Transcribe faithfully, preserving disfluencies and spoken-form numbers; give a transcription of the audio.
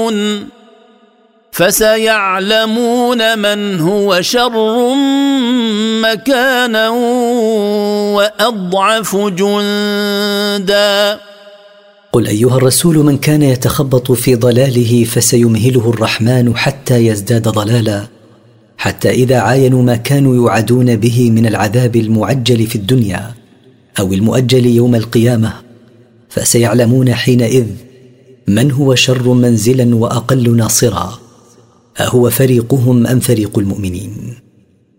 فسيعلمون من هو شر مكانا وأضعف جندا. قل أيها الرسول: من كان يتخبط في ضلاله فسيمهله الرحمن حتى يزداد ضلالا، حتى إذا عاينوا ما كانوا يوعدون به من العذاب المعجل في الدنيا أو المؤجل يوم القيامة، فسيعلمون حينئذ من هو شر منزلا وأقل ناصرا، أهو فريقهم أم فريق المؤمنين؟